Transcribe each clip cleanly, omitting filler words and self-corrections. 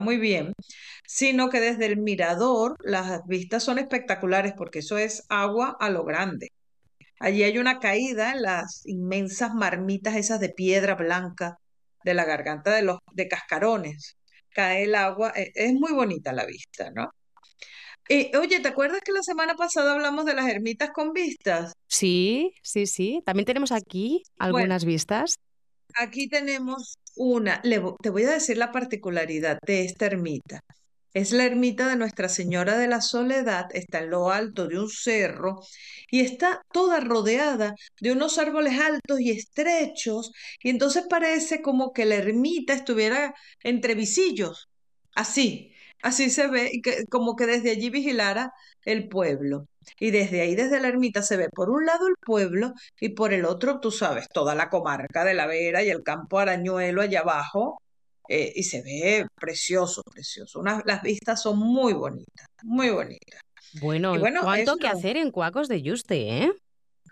muy bien, sino que desde el mirador las vistas son espectaculares porque eso es agua a lo grande. Allí hay una caída en las inmensas marmitas esas de piedra blanca de la garganta de Cascarones. Cae el agua, es muy bonita la vista, ¿no? Y oye, ¿te acuerdas que la semana pasada hablamos de las ermitas con vistas? Sí, sí, sí. También tenemos aquí Bueno, algunas vistas. aquí tenemos una. Te voy a decir la particularidad de esta ermita. Es la ermita de Nuestra Señora de la Soledad, está en lo alto de un cerro y está toda rodeada de unos árboles altos y estrechos, y entonces parece como que la ermita estuviera entre visillos, así, así se ve, y como que desde allí vigilara el pueblo. Y desde ahí, desde la ermita, se ve por un lado el pueblo y por el otro, tú sabes, toda la comarca de la Vera y el campo Arañuelo allá abajo, y se ve precioso, precioso. Las vistas son muy bonitas, muy bonitas. Bueno, Y ¿y bueno, cuánto eso. que hacer en Cuacos de Yuste, eh?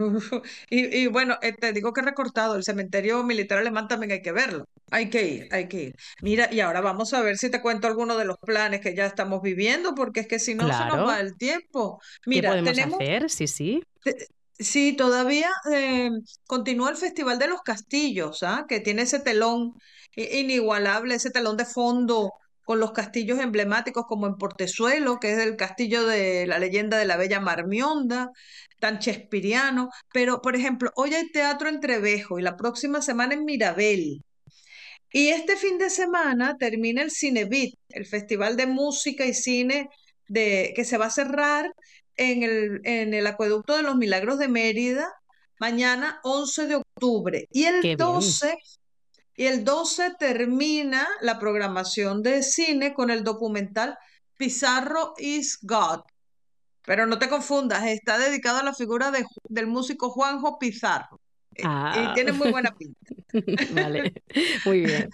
Y bueno, te digo que he recortado, el cementerio militar alemán también hay que verlo. Hay que ir, hay que ir. Mira, y ahora vamos a ver si te cuento algunos de los planes que ya estamos viviendo, porque es que si no se nos va Claro. el tiempo. ¿Qué Mira, podemos tenemos, hacer? Sí, sí. sí, todavía continúa el Festival de los Castillos, ¿ah? Que tiene ese telón inigualable, ese telón de fondo con los castillos emblemáticos como en Portezuelo, que es el castillo de la leyenda de la Bella Marmionda, tan chespiriano. Pero, por ejemplo, hoy hay teatro en Trevejo y la próxima semana en Mirabel. Y este fin de semana termina el Cinebit, el Festival de Música y Cine que se va a cerrar en el Acueducto de los Milagros de Mérida, mañana 11 de octubre. Y el Qué bien. 12, y el 12 termina la programación de cine con el documental Pizarro is God. Pero no te confundas, está dedicado a la figura del músico Juanjo Pizarro. Y Ah, tiene muy buena pinta. vale. Muy bien.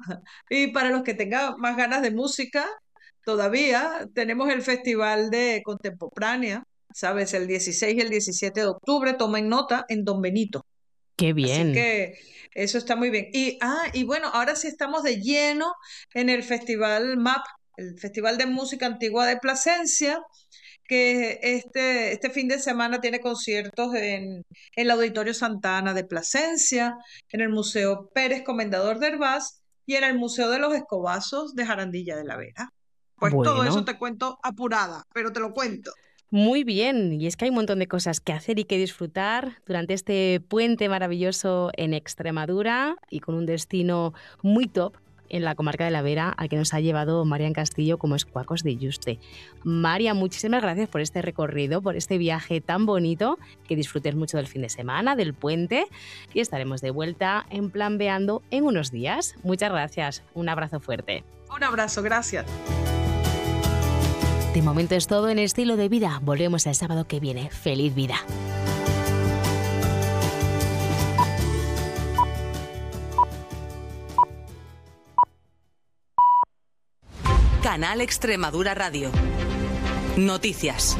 Y para los que tengan más ganas de música, todavía tenemos el Festival de Contemporánea, ¿sabes? El 16 y el 17 de octubre, tomen nota, en Don Benito. Qué Así bien. que eso está muy bien. Y bueno, ahora sí estamos de lleno en el Festival MAP, el Festival de Música Antigua de Plasencia, que este fin de semana tiene conciertos en el Auditorio Santana de Plasencia, en el Museo Pérez Comendador de Hervás y en el Museo de los Escobazos de Jarandilla de la Vera. Pues todo eso Bueno, te cuento apurada, pero te lo cuento. muy bien. Y es que hay un montón de cosas que hacer y que disfrutar durante este puente maravilloso en Extremadura y con un destino muy top en la comarca de la Vera al que nos ha llevado Marian Castillo, como es Cuacos de Yuste. María, muchísimas gracias por este recorrido, por este viaje tan bonito, que disfrutes mucho del fin de semana, del puente, y estaremos de vuelta en Planveando en unos días. Muchas gracias, un abrazo fuerte. Un abrazo, gracias. De momento es todo en Estilo de Vida. Volvemos el sábado que viene. ¡Feliz vida! Canal Extremadura Radio. Noticias.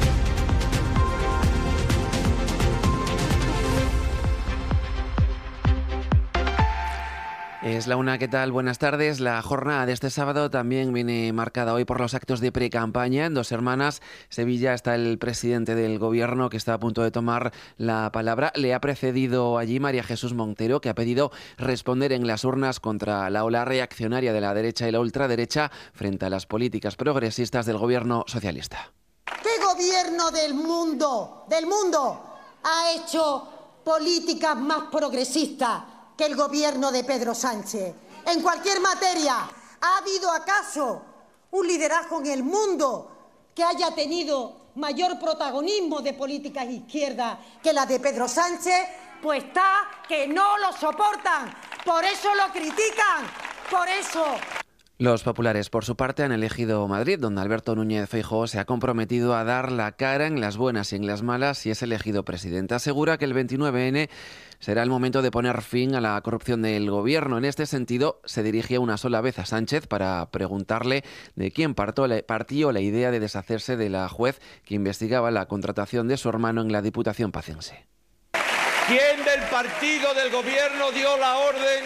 Es la una, ¿qué tal? Buenas tardes. La jornada de este sábado también viene marcada hoy por los actos de pre-campaña. En Dos Hermanas, Sevilla, está el presidente del gobierno que está a punto de tomar la palabra. Le ha precedido allí María Jesús Montero, que ha pedido responder en las urnas contra la ola reaccionaria de la derecha y la ultraderecha frente a las políticas progresistas del gobierno socialista. ¿Qué gobierno del mundo ha hecho políticas más progresistas que el gobierno de Pedro Sánchez? En cualquier materia, ¿ha habido acaso un liderazgo en el mundo que haya tenido mayor protagonismo de políticas izquierdas que la de Pedro Sánchez? Pues está que no lo soportan, por eso lo critican, por eso. Los populares, por su parte, han elegido Madrid, donde Alberto Núñez Feijóo se ha comprometido a dar la cara en las buenas y en las malas si es elegido presidente. Asegura que el 29N será el momento de poner fin a la corrupción del gobierno. En este sentido, se dirigía una sola vez a Sánchez para preguntarle de quién partió la idea de deshacerse de la juez que investigaba la contratación de su hermano en la Diputación pacense. ¿Quién del partido del gobierno dio la orden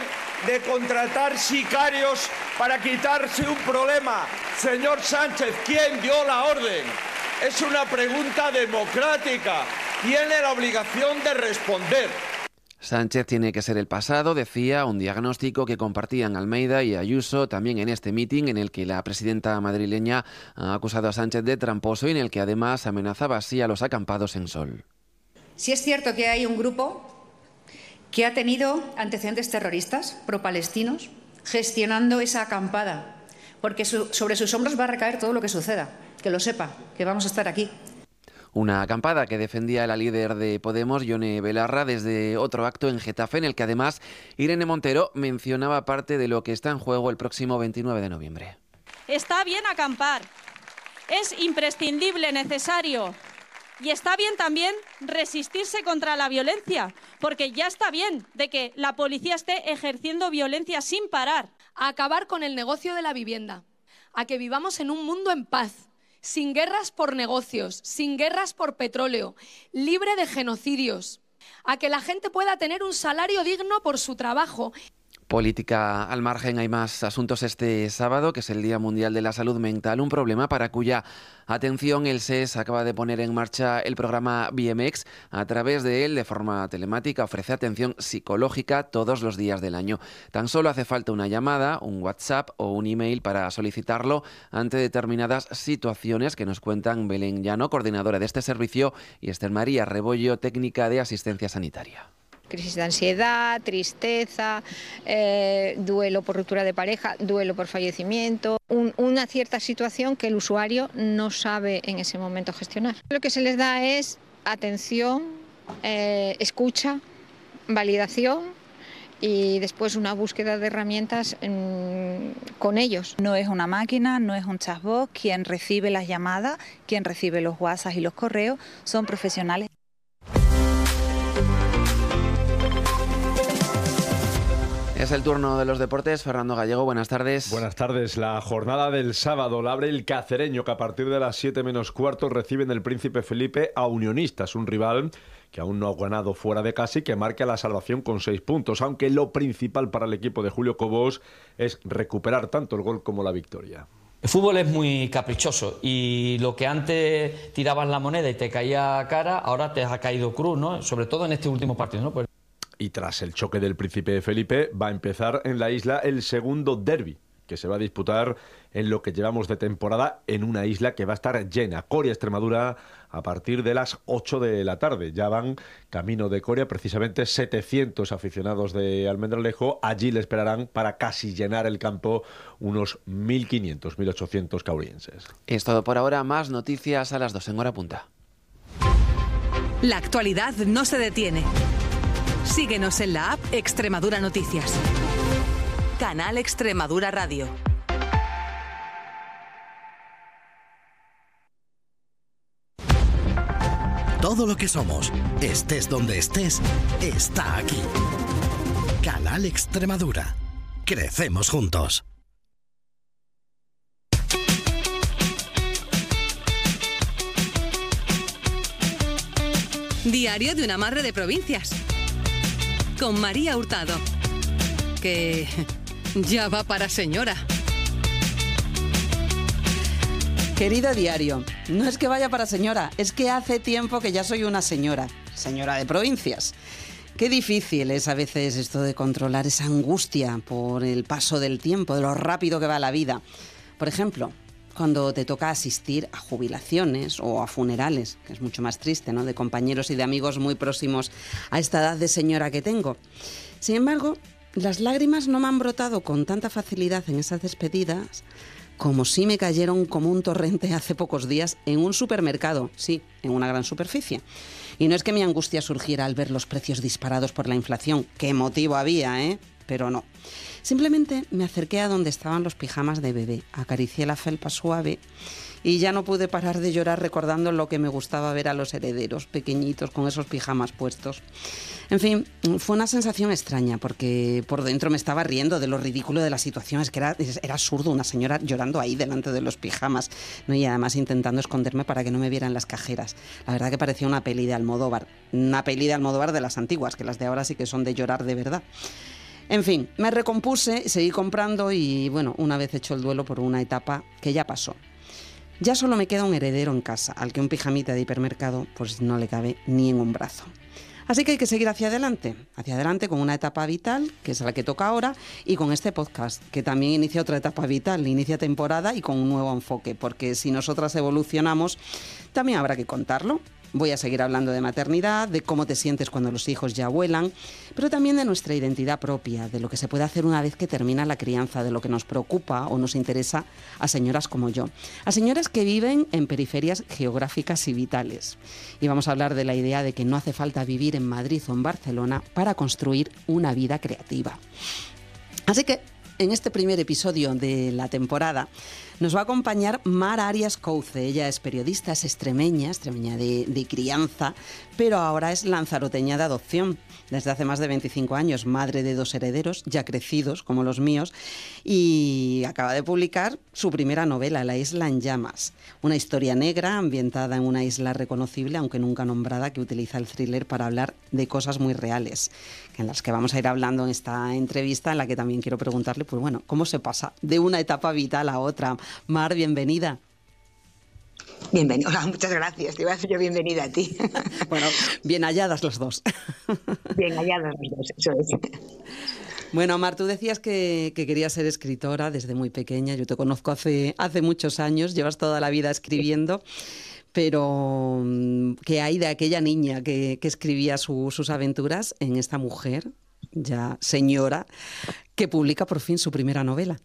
de contratar sicarios para quitarse un problema. Señor Sánchez, ¿quién dio la orden? Es una pregunta democrática. Tiene la obligación de responder. Sánchez tiene que ser el pasado, decía, un diagnóstico que compartían Almeida y Ayuso también en este mitin en el que la presidenta madrileña ha acusado a Sánchez de tramposo y en el que además amenazaba así a los acampados en Sol. Sí es cierto que hay un grupo que ha tenido antecedentes terroristas pro-palestinos gestionando esa acampada, porque sobre sus hombros va a recaer todo lo que suceda, que lo sepa, que vamos a estar aquí. Una acampada que defendía la líder de Podemos, Ione Belarra, desde otro acto en Getafe, en el que además Irene Montero mencionaba parte de lo que está en juego el próximo 29 de noviembre. Está bien acampar, es imprescindible, necesario, y está bien también resistirse contra la violencia, porque ya está bien de que la policía esté ejerciendo violencia sin parar. A acabar con el negocio de la vivienda, a que vivamos en un mundo en paz, sin guerras por negocios, sin guerras por petróleo, libre de genocidios, a que la gente pueda tener un salario digno por su trabajo. Política al margen, hay más asuntos este sábado, que es el Día Mundial de la Salud Mental, un problema para cuya atención el SES acaba de poner en marcha el programa BMX. A través de él, de forma telemática, ofrece atención psicológica todos los días del año. Tan solo hace falta una llamada, un WhatsApp o un email para solicitarlo ante determinadas situaciones que nos cuentan Belén Llano, coordinadora de este servicio, y Esther María Rebollo, técnica de asistencia sanitaria. Crisis de ansiedad, tristeza, duelo por ruptura de pareja, duelo por fallecimiento, una cierta situación que el usuario no sabe en ese momento gestionar. Lo que se les da es atención, escucha, validación y después una búsqueda de herramientas con ellos. No es una máquina, no es un chatbot, quien recibe las llamadas, quien recibe los WhatsApp y los correos son profesionales. Es el turno de los deportes. Fernando Gallego, buenas tardes. Buenas tardes. La jornada del sábado la abre el Cacereño, que a partir de las 7 menos cuarto recibe en el Príncipe Felipe a Unionistas, un rival que aún no ha ganado fuera de casa y que marca la salvación con 6 puntos, aunque lo principal para el equipo de Julio Cobos es recuperar tanto el gol como la victoria. El fútbol es muy caprichoso y lo que antes tirabas la moneda y te caía cara, ahora te ha caído cruz, ¿no? Sobre todo en este último partido, ¿no? Pues... Y tras el choque del Príncipe Felipe va a empezar en la isla el segundo derbi, que se va a disputar en lo que llevamos de temporada en una isla que va a estar llena. Coria, Extremadura, a partir de las 8 de la tarde. Ya van camino de Coria, precisamente 700 aficionados de Almendralejo. Allí le esperarán para casi llenar el campo unos 1.500, 1.800 caurienses. Es todo por ahora. Más noticias a las 2 en hora punta. La actualidad no se detiene. Síguenos en la app Extremadura Noticias. Canal Extremadura Radio. Todo lo que somos, estés donde estés, está aquí. Canal Extremadura. Crecemos juntos. Diario de una madre de provincias. Con María Hurtado. Que ya va para señora. Querido diario, no es que vaya para señora, es que hace tiempo que ya soy una señora de provincias. Qué difícil es a veces esto de controlar esa angustia por el paso del tiempo, de lo rápido que va la vida. Por ejemplo, cuando te toca asistir a jubilaciones o a funerales, que es mucho más triste, ¿no?, de compañeros y de amigos muy próximos a esta edad de señora que tengo. Sin embargo, las lágrimas no me han brotado con tanta facilidad en esas despedidas como sí me cayeron como un torrente hace pocos días en un supermercado, sí, en una gran superficie. Y no es que mi angustia surgiera al ver los precios disparados por la inflación, qué motivo había, pero no. Simplemente me acerqué a donde estaban los pijamas de bebé, acaricié la felpa suave y ya no pude parar de llorar recordando lo que me gustaba ver a los herederos pequeñitos con esos pijamas puestos. En fin, fue una sensación extraña porque por dentro me estaba riendo de lo ridículo de la situación. Es que era absurdo una señora llorando ahí delante de los pijamas, ¿no? Y además intentando esconderme para que no me vieran las cajeras. La verdad que parecía una peli de Almodóvar. Una peli de Almodóvar de las antiguas, que las de ahora sí que son de llorar de verdad. En fin, me recompuse, seguí comprando y bueno, una vez hecho el duelo por una etapa que ya pasó. Ya solo me queda un heredero en casa, al que un pijamita de hipermercado pues no le cabe ni en un brazo. Así que hay que seguir hacia adelante con una etapa vital, que es la que toca ahora, y con este podcast, que también inicia otra etapa vital, inicia temporada y con un nuevo enfoque, porque si nosotras evolucionamos, también habrá que contarlo. Voy a seguir hablando de maternidad, de cómo te sientes cuando los hijos ya vuelan, pero también de nuestra identidad propia, de lo que se puede hacer una vez que termina la crianza, de lo que nos preocupa o nos interesa a señoras como yo, a señoras que viven en periferias geográficas y vitales. Y vamos a hablar de la idea de que no hace falta vivir en Madrid o en Barcelona para construir una vida creativa. Así que en este primer episodio de la temporada nos va a acompañar Mar Arias Couce. Ella es periodista, es extremeña de crianza, pero ahora es lanzaroteña de adopción. Desde hace más de 25 años, madre de 2 herederos, ya crecidos como los míos, y acaba de publicar su primera novela, La isla en llamas. Una historia negra ambientada en una isla reconocible, aunque nunca nombrada, que utiliza el thriller para hablar de cosas muy reales, en las que vamos a ir hablando en esta entrevista, en la que también quiero preguntarle, pues bueno, ¿cómo se pasa de una etapa vital a otra? Mar, bienvenida. Bienvenida, hola, muchas gracias. Te iba a decir yo bienvenida a ti. Bueno, bien halladas los dos. Bien halladas los dos, eso es. Bueno, Mar, tú decías que querías ser escritora desde muy pequeña. Yo te conozco hace muchos años, llevas toda la vida escribiendo. Pero, ¿qué hay de aquella niña que escribía sus aventuras en esta mujer, ya señora, que publica por fin su primera novela?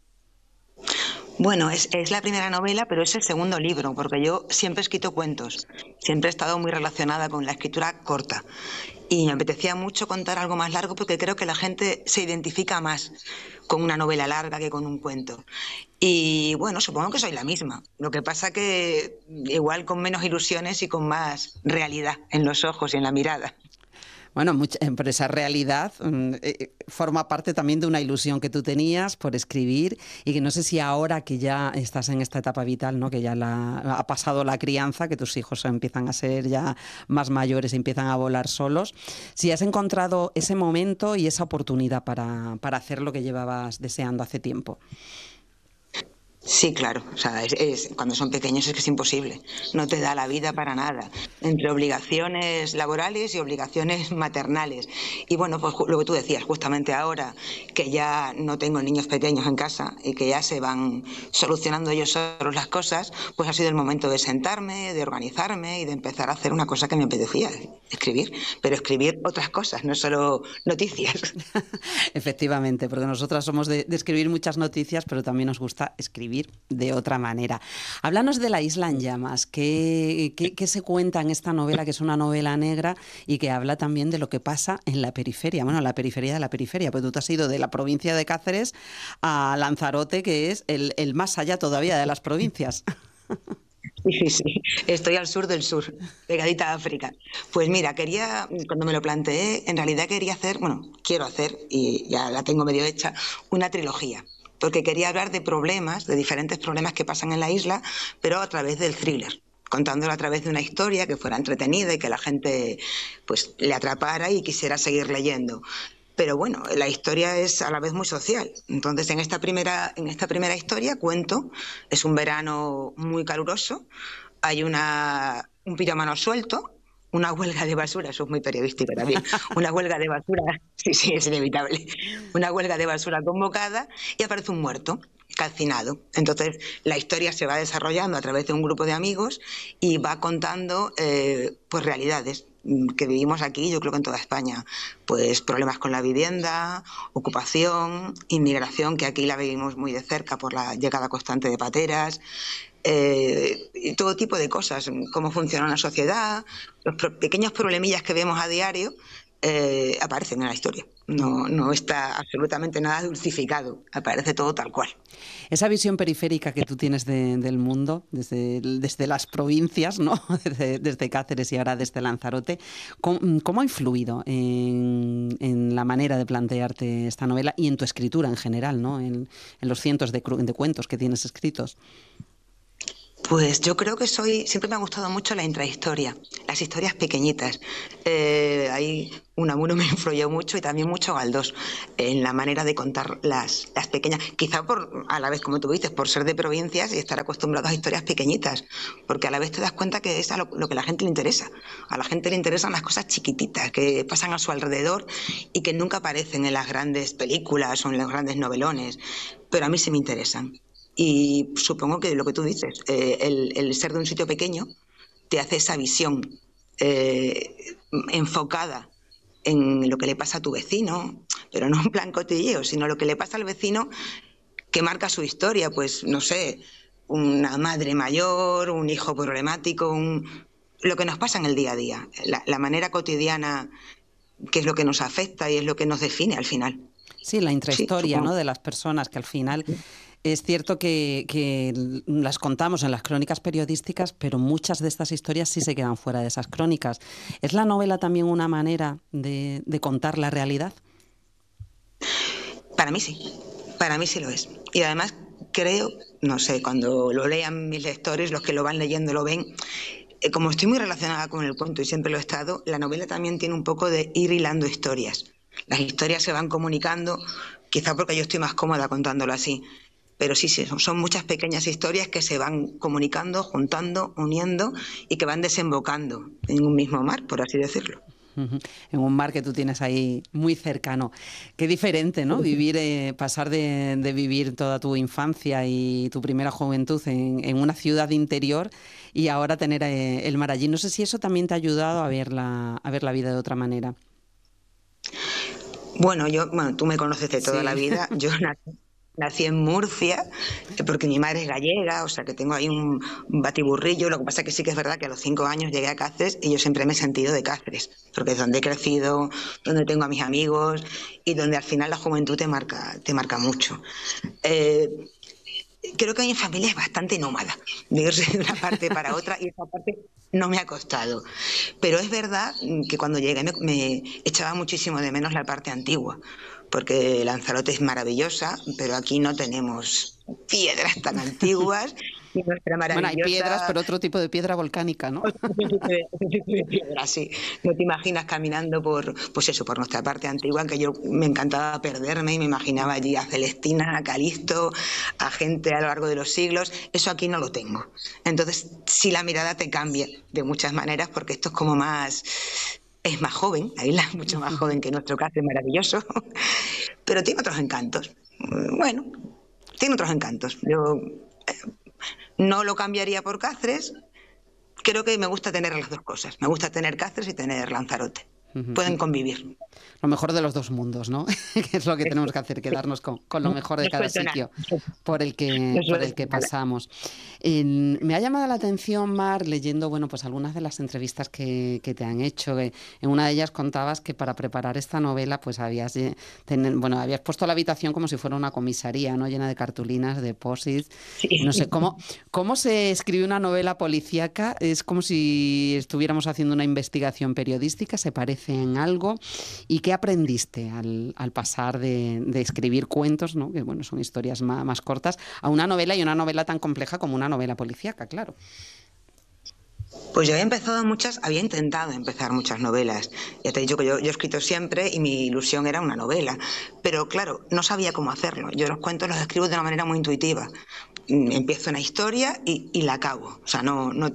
Bueno, es la primera novela, pero es el segundo libro, porque yo siempre he escrito cuentos. Siempre he estado muy relacionada con la escritura corta. Y me apetecía mucho contar algo más largo porque creo que la gente se identifica más con una novela larga que con un cuento. Y bueno, supongo que soy la misma. Lo que pasa que igual con menos ilusiones y con más realidad en los ojos y en la mirada. Bueno, pero esa realidad forma parte también de una ilusión que tú tenías por escribir y que no sé si ahora que ya estás en esta etapa vital, ¿no? Que ya ha pasado la crianza, que tus hijos empiezan a ser ya más mayores y empiezan a volar solos, si has encontrado ese momento y esa oportunidad para hacer lo que llevabas deseando hace tiempo. Sí, claro. O sea, cuando son pequeños es que es imposible. No te da la vida para nada. Entre obligaciones laborales y obligaciones maternales. Y bueno, pues lo que tú decías, justamente ahora que ya no tengo niños pequeños en casa y que ya se van solucionando ellos solos las cosas, pues ha sido el momento de sentarme, de organizarme y de empezar a hacer una cosa que me apetecía, escribir. Pero escribir otras cosas, no solo noticias. Efectivamente, porque nosotras somos de escribir muchas noticias, pero también nos gusta escribir de otra manera. Háblanos de La isla en llamas. ¿Qué se cuenta en esta novela, que es una novela negra y que habla también de lo que pasa en la periferia? Bueno, la periferia de la periferia, pues tú te has ido de la provincia de Cáceres a Lanzarote, que es el más allá todavía de las provincias. Sí, estoy al sur del sur, pegadita a África. Pues mira, cuando me lo planteé, en realidad quiero hacer, y ya la tengo medio hecha, una trilogía. Porque quería hablar de problemas, de diferentes problemas que pasan en la isla, pero a través del thriller, contándolo a través de una historia que fuera entretenida y que la gente pues le atrapara y quisiera seguir leyendo. Pero bueno, la historia es a la vez muy social. Entonces, en esta primera historia cuento, es un verano muy caluroso, hay un pirómano suelto, una huelga de basura, eso es muy periodístico también, una huelga de basura, sí, es inevitable, una huelga de basura convocada y aparece un muerto calcinado. Entonces la historia se va desarrollando a través de un grupo de amigos y va contando pues realidades que vivimos aquí, yo creo que en toda España, pues problemas con la vivienda, ocupación, inmigración, que aquí la vivimos muy de cerca por la llegada constante de pateras, y todo tipo de cosas, cómo funciona una sociedad, los pequeños problemillas que vemos a diario aparecen en la historia. No está absolutamente nada dulcificado, aparece todo tal cual. Esa visión periférica que tú tienes del mundo, desde las provincias, ¿no? desde Cáceres y ahora desde Lanzarote, ¿cómo ha influido en la manera de plantearte esta novela y en tu escritura en general, ¿no? En los cientos de cuentos que tienes escritos? Pues yo creo que siempre me ha gustado mucho la intrahistoria, las historias pequeñitas. Ahí Unamuno me influyó mucho y también mucho Galdós en la manera de contar las pequeñas. Quizá a la vez, como tú dices, por ser de provincias y estar acostumbrados a historias pequeñitas, porque a la vez te das cuenta que es lo que a la gente le interesa. A la gente le interesan las cosas chiquititas que pasan a su alrededor y que nunca aparecen en las grandes películas o en los grandes novelones, pero a mí sí me interesan. Y supongo que lo que tú dices, el ser de un sitio pequeño te hace esa visión enfocada en lo que le pasa a tu vecino, pero no en plan cotilleo, sino lo que le pasa al vecino que marca su historia, pues no sé, una madre mayor, un hijo problemático, lo que nos pasa en el día a día, la manera cotidiana, que es lo que nos afecta y es lo que nos define al final. Sí, la intrahistoria, ¿no?, de las personas, que al final es cierto que las contamos en las crónicas periodísticas, pero muchas de estas historias sí se quedan fuera de esas crónicas. ¿Es la novela también una manera de contar la realidad? Para mí sí lo es. Y además creo, no sé, cuando lo lean mis lectores, los que lo van leyendo lo ven, como estoy muy relacionada con el cuento y siempre lo he estado, la novela también tiene un poco de ir hilando historias. Las historias se van comunicando, quizá porque yo estoy más cómoda contándolo así, pero sí, son muchas pequeñas historias que se van comunicando, juntando, uniendo y que van desembocando en un mismo mar, por así decirlo. En un mar que tú tienes ahí muy cercano. Qué diferente, ¿no? Pasar de vivir toda tu infancia y tu primera juventud en una ciudad interior y ahora tener el mar allí. No sé si eso también te ha ayudado a ver la vida de otra manera. Bueno, tú me conoces de toda la vida. Yo nací en Murcia, porque mi madre es gallega, o sea que tengo ahí un batiburrillo. Lo que pasa es que sí que es verdad que a los 5 años llegué a Cáceres y yo siempre me he sentido de Cáceres, porque es donde he crecido, donde tengo a mis amigos y donde al final la juventud te marca mucho. Creo que mi familia es bastante nómada, de irse de una parte para otra, y esa parte no me ha costado. Pero es verdad que cuando llegué me echaba muchísimo de menos la parte antigua, porque Lanzarote es maravillosa, pero aquí no tenemos piedras tan antiguas. Y nuestra maravillosa... Bueno, hay piedras, pero otro tipo de piedra volcánica, ¿no? Otro tipo de piedra, sí. No te imaginas caminando por nuestra parte antigua, que yo me encantaba perderme y me imaginaba allí a Celestina, a Calisto, a gente a lo largo de los siglos. Eso aquí no lo tengo. Entonces, sí, la mirada te cambia de muchas maneras, porque esto es como más... Es más joven, la isla es mucho más joven que nuestro Cáceres, maravilloso, pero tiene otros encantos. Bueno, tiene otros encantos. Yo no lo cambiaría por Cáceres. Creo que me gusta tener las dos cosas. Me gusta tener Cáceres y tener Lanzarote. Pueden convivir. Lo mejor de los dos mundos, ¿no? Que es lo que tenemos que hacer, quedarnos con lo mejor de cada sitio por el que pasamos. Me ha llamado la atención, Mar, leyendo pues algunas de las entrevistas que te han hecho. En una de ellas contabas que para preparar esta novela pues habías puesto la habitación como si fuera una comisaría, ¿no?, llena de cartulinas, de post-its. Sí. No sé, ¿cómo se escribe una novela policíaca? Es como si estuviéramos haciendo una investigación periodística. ¿Se parece en algo? ¿Y qué aprendiste al pasar de escribir cuentos, ¿no?, que son historias más cortas, a una novela, y una novela tan compleja como una novela policíaca, claro? Pues yo había intentado empezar muchas novelas. Ya te he dicho que yo he escrito siempre y mi ilusión era una novela, pero claro, no sabía cómo hacerlo. Yo los cuentos los escribo de una manera muy intuitiva. Empiezo una historia y la acabo. O sea,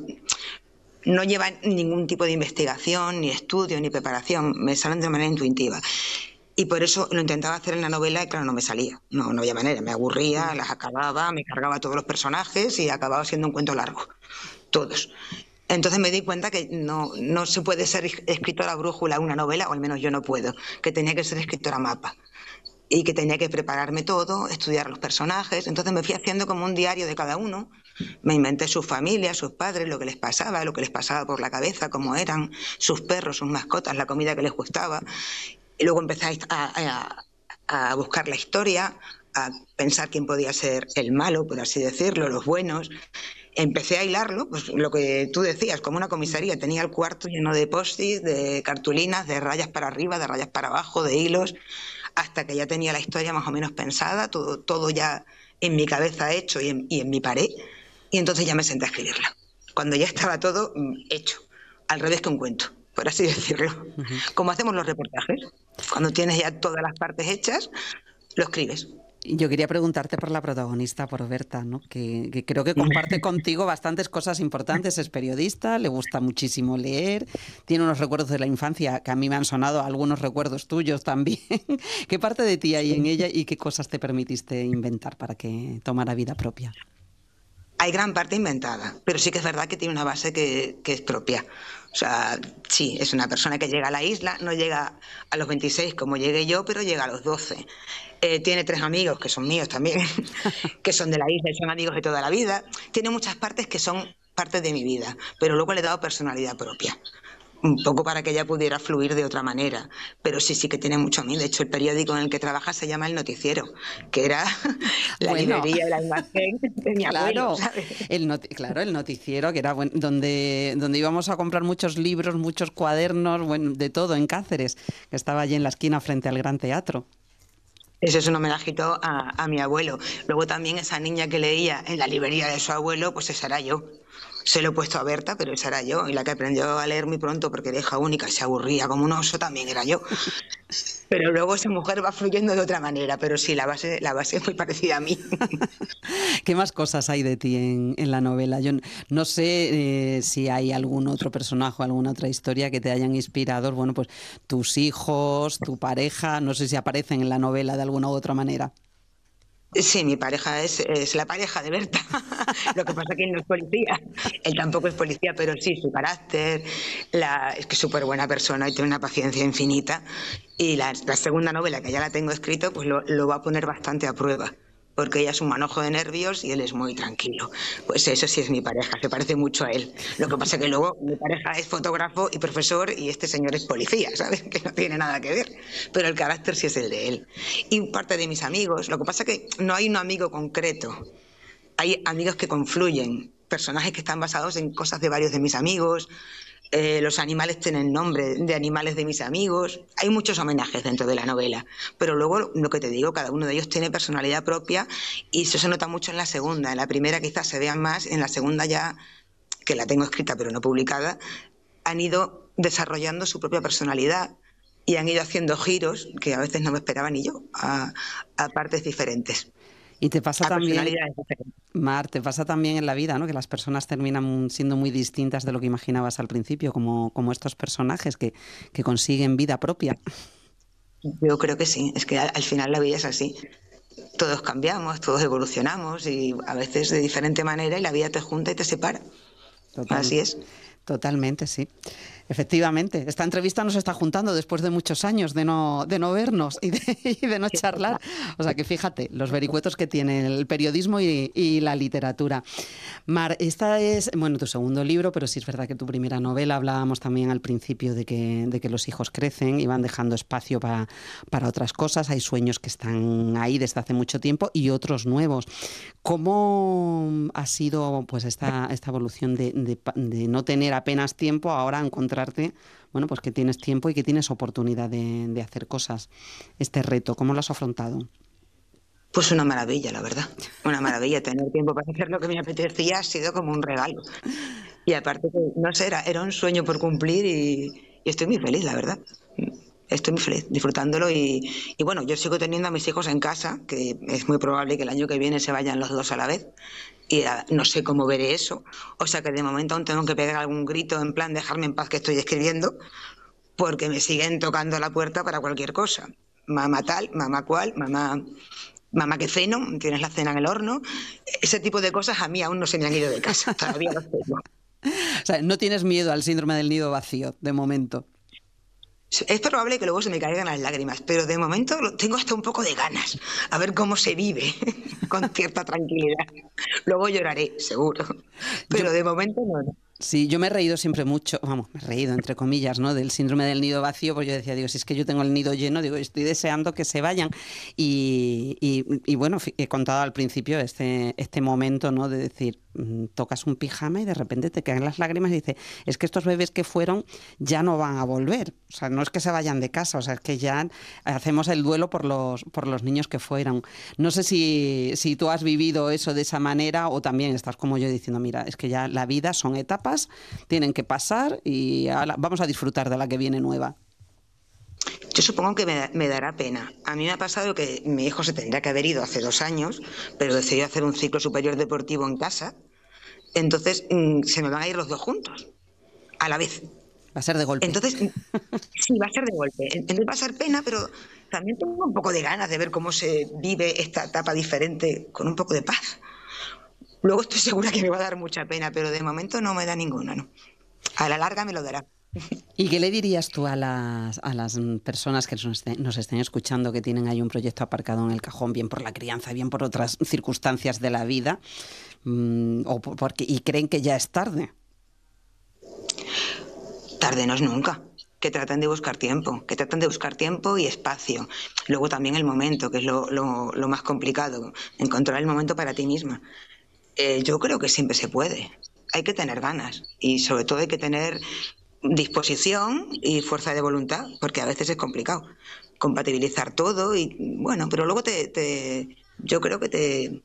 no lleva ningún tipo de investigación, ni estudio, ni preparación. Me salen de manera intuitiva. Y por eso lo intentaba hacer en la novela y claro, no me salía. No había manera. Me aburría, las acababa, me cargaba todos los personajes y acababa siendo un cuento largo. Todos. Entonces me di cuenta que no se puede ser escritora brújula una novela, o al menos yo no puedo. Que tenía que ser escritora mapa. Y que tenía que prepararme todo, estudiar los personajes. Entonces me fui haciendo como un diario de cada uno. Me inventé sus familias, sus padres, lo que les pasaba por la cabeza, cómo eran, sus perros, sus mascotas, la comida que les gustaba. Y luego empecé a buscar la historia, a pensar quién podía ser el malo, por así decirlo, los buenos. Empecé a hilarlo, pues lo que tú decías, como una comisaría. Tenía el cuarto lleno de post-it, de cartulinas, de rayas para arriba, de rayas para abajo, de hilos, hasta que ya tenía la historia más o menos pensada, todo ya en mi cabeza hecho y en mi pared. y entonces ya me senté a escribirla. Cuando ya estaba todo hecho, al revés que un cuento, por así decirlo. Como hacemos los reportajes, cuando tienes ya todas las partes hechas, lo escribes. Yo quería preguntarte por la protagonista, por Berta, ¿no? que creo que comparte contigo bastantes cosas importantes. Es periodista, le gusta muchísimo leer, tiene unos recuerdos de la infancia que a mí me han sonado, algunos recuerdos tuyos también. ¿Qué parte de ti hay en ella y qué cosas te permitiste inventar para que tomara vida propia? Hay gran parte inventada, pero sí que es verdad que tiene una base que es propia. O sea, sí, es una persona que llega a la isla, no llega a los 26 como llegué yo, pero llega a los 12. Tiene 3 amigos, que son míos también, que son de la isla y son amigos de toda la vida. Tiene muchas partes que son partes de mi vida, pero luego le he dado personalidad propia. Un poco para que ella pudiera fluir de otra manera. Pero sí que tiene mucho a mí. De hecho, el periódico en el que trabaja se llama El Noticiero, que era la librería de la imagen de mi abuelo, ¿sabes? El Noticiero, que era donde íbamos a comprar muchos libros, muchos cuadernos, de todo, en Cáceres, que estaba allí en la esquina frente al Gran Teatro. Eso es un homenajito a mi abuelo. Luego también esa niña que leía en la librería de su abuelo, pues esa era yo. Se lo he puesto a Berta, pero esa era yo. Y la que aprendió a leer muy pronto porque era hija única, se aburría como un oso, también era yo. Pero luego esa mujer va fluyendo de otra manera. Pero sí, la base es muy parecida a mí. ¿Qué más cosas hay de ti en la novela? Yo no sé si hay algún otro personaje o alguna otra historia que te hayan inspirado. Bueno, pues tus hijos, tu pareja, no sé si aparecen en la novela de alguna u otra manera. Sí, mi pareja es la pareja de Berta. Lo que pasa es que él no es policía. Él tampoco es policía, pero sí, su carácter, es que es súper buena persona y tiene una paciencia infinita. Y la segunda novela, que ya la tengo escrito, pues lo va a poner bastante a prueba. Porque ella es un manojo de nervios y él es muy tranquilo. Pues eso sí es mi pareja, se parece mucho a él. Lo que pasa es que luego mi pareja es fotógrafo y profesor y este señor es policía, ¿sabes? Que no tiene nada que ver. Pero el carácter sí es el de él. Y parte de mis amigos, lo que pasa es que no hay un amigo concreto. Hay amigos que confluyen, personajes que están basados en cosas de varios de mis amigos. Los animales tienen nombre de animales de mis amigos. Hay muchos homenajes dentro de la novela, pero luego lo que te digo, cada uno de ellos tiene personalidad propia y eso se nota mucho en la segunda. En la primera quizás se vean más, en la segunda ya, que la tengo escrita pero no publicada, han ido desarrollando su propia personalidad y han ido haciendo giros que a veces no me esperaba ni yo, a partes diferentes. Y te pasa también, Mar, te pasa también en la vida, ¿no? Que las personas terminan siendo muy distintas de lo que imaginabas al principio, como estos personajes que consiguen vida propia. Yo creo que sí, es que al final la vida es así. Todos cambiamos, todos evolucionamos y a veces de diferente manera y la vida te junta y te separa. Así es. Totalmente, sí. Efectivamente, esta entrevista nos está juntando después de muchos años de no vernos y de no charlar. O sea que fíjate, los vericuetos que tiene el periodismo y la literatura. Mar, esta es, bueno, tu segundo libro, pero sí es verdad que tu primera novela. Hablábamos también al principio de que los hijos crecen y van dejando espacio para otras cosas. Hay sueños que están ahí desde hace mucho tiempo y otros nuevos. ¿Cómo ha sido pues esta evolución de no tener apenas tiempo ahora encontrarte, bueno, pues que tienes tiempo y que tienes oportunidad de hacer cosas? Este reto, ¿cómo lo has afrontado? Pues una maravilla, la verdad. Una maravilla. Tener tiempo para hacer lo que me apetecía ha sido como un regalo. Y aparte, no sé, era un sueño por cumplir y estoy muy feliz, la verdad. Estoy muy feliz disfrutándolo y bueno, yo sigo teniendo a mis hijos en casa, que es muy probable que el año que viene se vayan los dos a la vez y no sé cómo veré eso, o sea que de momento aún tengo que pegar algún grito en plan dejarme en paz que estoy escribiendo porque me siguen tocando la puerta para cualquier cosa. Mamá tal, mamá cual, mamá que ceno, tienes la cena en el horno, ese tipo de cosas a mí aún no se me han ido de casa, todavía los tengo. O sea, no tienes miedo al síndrome del nido vacío, de momento. Es probable que luego se me caigan las lágrimas, pero de momento tengo hasta un poco de ganas, a ver cómo se vive con cierta tranquilidad. Luego lloraré, seguro, pero de momento no. Sí, yo me he reído siempre mucho, vamos, me he reído entre comillas, ¿no? Del síndrome del nido vacío, pues yo decía, digo, si es que yo tengo el nido lleno, digo, estoy deseando que se vayan. Y bueno, he contado al principio este momento, ¿no? De decir, tocas un pijama y de repente te caen las lágrimas y dices, es que estos bebés que fueron ya no van a volver. O sea, no es que se vayan de casa, o sea, es que ya hacemos el duelo por los niños que fueron. No sé si tú has vivido eso de esa manera o también estás como yo diciendo, mira, es que ya la vida son etapas, tienen que pasar y vamos a disfrutar de la que viene nueva. Yo supongo que me dará pena. A mí me ha pasado que mi hijo se tendría que haber ido hace 2 años, pero decidió hacer un ciclo superior deportivo en casa. Entonces se me van a ir los 2 juntos, a la vez. Va a ser de golpe. Entonces, sí, va a ser de golpe. Entonces va a ser pena, pero también tengo un poco de ganas de ver cómo se vive esta etapa diferente con un poco de paz. Luego estoy segura que me va a dar mucha pena, pero de momento no me da ninguna, ¿no? A la larga me lo dará. ¿Y qué le dirías tú a las personas que nos estén escuchando, que tienen ahí un proyecto aparcado en el cajón, bien por la crianza, bien por otras circunstancias de la vida, y creen que ya es tarde? Tarde no es nunca. Que tratan de buscar tiempo y espacio. Luego también el momento, que es lo más complicado, encontrar el momento para ti misma. Yo creo que siempre se puede. Hay que tener ganas y sobre todo hay que tener disposición y fuerza de voluntad, porque a veces es complicado compatibilizar todo y bueno, pero luego yo creo que te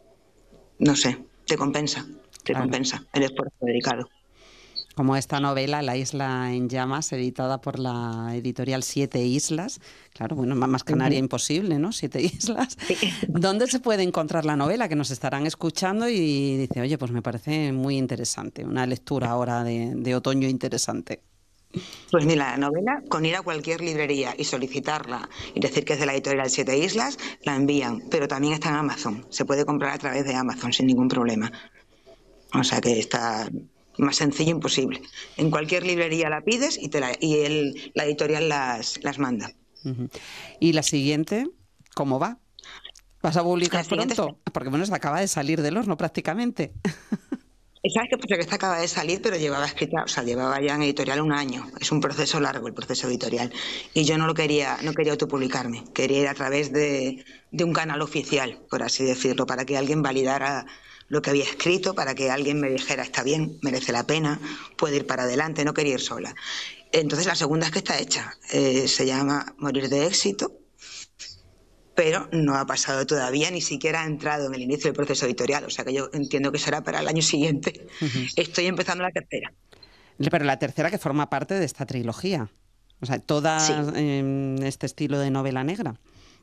compensa, compensa el esfuerzo dedicado. Como esta novela, La isla en llamas, editada por la editorial 7 Islas. Claro, bueno, más canaria imposible, ¿no? 7 Islas. Sí. ¿Dónde se puede encontrar la novela? Que nos estarán escuchando y dice, oye, pues me parece muy interesante. Una lectura ahora de otoño interesante. Pues mira, la novela, con ir a cualquier librería y solicitarla y decir que es de la editorial 7 Islas, la envían. Pero también está en Amazon. Se puede comprar a través de Amazon sin ningún problema. O sea que está... más sencillo imposible. En cualquier librería la pides y la editorial las manda. Uh-huh. ¿Y la siguiente, cómo va? ¿Vas a publicar pronto? Porque bueno, se acaba de salir del horno prácticamente. ¿Sabes qué? Porque esta acaba de salir, pero llevaba ya en editorial 1 año. Es un proceso largo el proceso editorial. Y yo no quería autopublicarme. Quería ir a través de un canal oficial, por así decirlo, para que alguien validara lo que había escrito, para que alguien me dijera, está bien, merece la pena, puede ir para adelante, no quería ir sola. Entonces la segunda es que está hecha, se llama Morir de éxito, pero no ha pasado todavía, ni siquiera ha entrado en el inicio del proceso editorial, o sea que yo entiendo que será para el año siguiente. Uh-huh. Estoy empezando la tercera. Pero la tercera que forma parte de esta trilogía, o sea, toda este estilo de novela negra.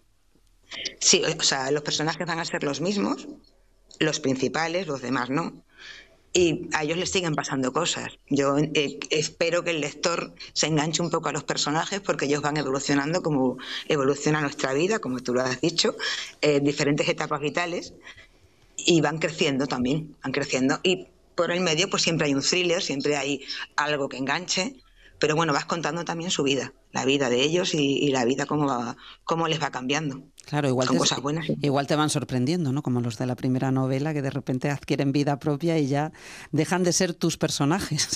Sí, o sea, los personajes van a ser los mismos, los principales, los demás no. Y a ellos les siguen pasando cosas. Yo espero que el lector se enganche un poco a los personajes porque ellos van evolucionando como evoluciona nuestra vida, como tú lo has dicho, diferentes etapas vitales y van creciendo también, Y por el medio pues siempre hay un thriller, siempre hay algo que enganche, pero bueno, vas contando también su vida, la vida de ellos y la vida cómo les va cambiando. Claro, igual te van sorprendiendo, ¿no? Como los de la primera novela que de repente adquieren vida propia y ya dejan de ser tus personajes.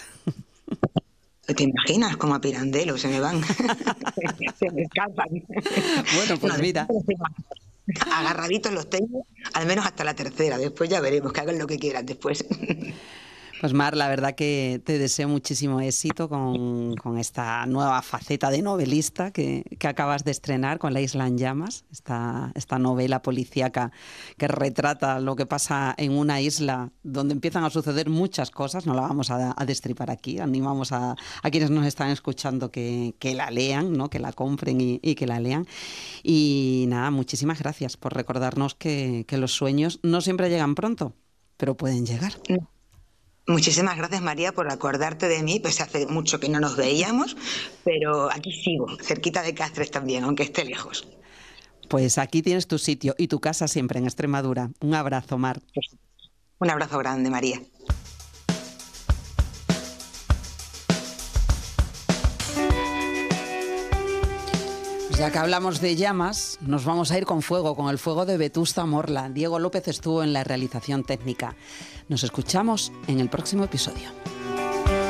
¿Te imaginas? Como a Pirandello se me van, se me escapan. Bueno, pues mira. Agarraditos los tengo, al menos hasta la tercera. Después ya veremos, que hagan lo que quieran después. Pues Mar, la verdad que te deseo muchísimo éxito con esta nueva faceta de novelista que acabas de estrenar con La isla en llamas, esta novela policíaca que retrata lo que pasa en una isla donde empiezan a suceder muchas cosas. No la vamos a destripar aquí, animamos a quienes nos están escuchando que la lean, ¿no? Que la compren y que la lean. Y nada, muchísimas gracias por recordarnos que los sueños no siempre llegan pronto, pero pueden llegar. Muchísimas gracias, María, por acordarte de mí, pues hace mucho que no nos veíamos, pero aquí sigo, cerquita de Cáceres también, aunque esté lejos. Pues aquí tienes tu sitio y tu casa siempre en Extremadura. Un abrazo, Mar. Un abrazo grande, María. Ya que hablamos de llamas, nos vamos a ir con fuego, con el fuego de Vetusta Morla. Diego López estuvo en la realización técnica. Nos escuchamos en el próximo episodio.